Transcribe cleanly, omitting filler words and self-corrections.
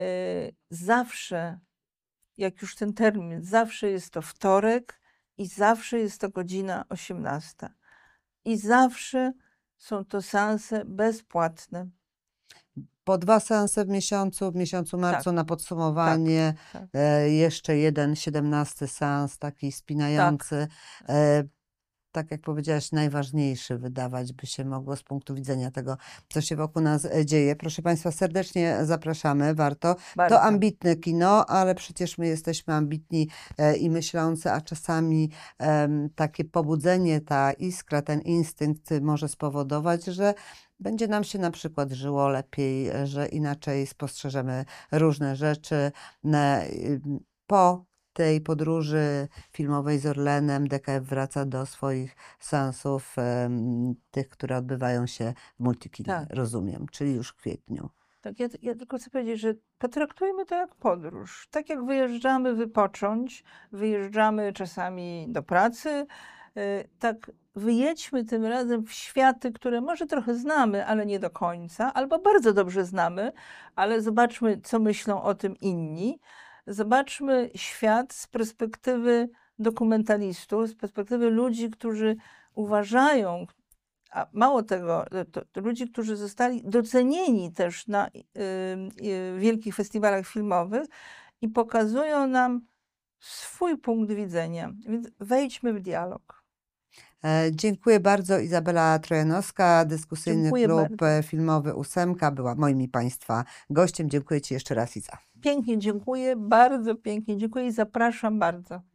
Zawsze, jak już ten termin, zawsze jest to wtorek i zawsze jest to godzina 18. I zawsze są to seanse bezpłatne. Po 2 seanse w miesiącu Tak, marcu na tak, podsumowanie, tak, jeszcze jeden 17 seans taki tak. spinający. E, tak jak powiedziałaś, najważniejszy wydawać by się mogło z punktu widzenia tego, co się wokół nas dzieje. Proszę Państwa, serdecznie zapraszamy, warto. To Bardzo. ambitne kino, ale przecież my jesteśmy ambitni i myślący, a czasami takie pobudzenie, ta iskra, ten instynkt może spowodować, że będzie nam się na przykład żyło lepiej, że inaczej spostrzeżemy różne rzeczy. Po tej podróży filmowej z Orlenem DKF wraca do swoich seansów, tych, które odbywają się w Multikinie, Tak. rozumiem, czyli już w kwietniu. Tak, ja tylko chcę powiedzieć, że potraktujmy to jak podróż. Tak jak wyjeżdżamy wypocząć, wyjeżdżamy czasami do pracy, tak wyjedźmy tym razem w światy, które może trochę znamy, ale nie do końca, albo bardzo dobrze znamy, ale zobaczmy, co myślą o tym inni. Zobaczmy świat z perspektywy dokumentalistów, z perspektywy ludzi, którzy uważają, a mało tego, to ludzi, którzy zostali docenieni też na wielkich festiwalach filmowych i pokazują nam swój punkt widzenia. Więc wejdźmy w dialog. Dziękuję bardzo. Izabela Trojanowska, dyskusyjny Dziękuję klub bardzo. filmowy Ósemka była moim i Państwa gościem. Dziękuję Ci jeszcze raz, Iza. Pięknie dziękuję, bardzo pięknie dziękuję i zapraszam bardzo.